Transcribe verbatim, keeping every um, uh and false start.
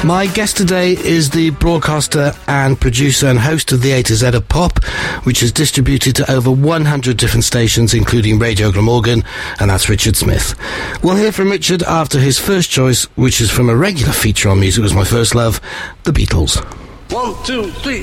My guest today is the broadcaster and producer and host of the A to Z of Pop, which is distributed to over one hundred different stations, including Radio Glamorgan, and that's Richard Smith. We'll hear from Richard after his first choice, which is from a regular feature on Music Was My First Love, The Beatles. One, two, three.